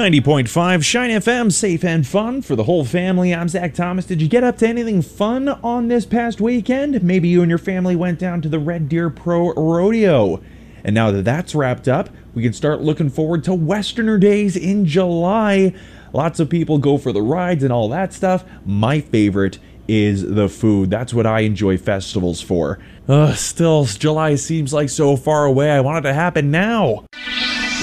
90.5 Shine FM, safe and fun for the whole family. I'm Zach Thomas. Did you get up to anything fun on this past weekend? Maybe you and your family went down to the Red Deer Pro Rodeo. And now that that's wrapped up, we can start looking forward to Westerner Days in July. Lots of people go for the rides and all that stuff. My favorite is the food. That's what I enjoy festivals for. Still, July seems like so far away. I want it to happen now.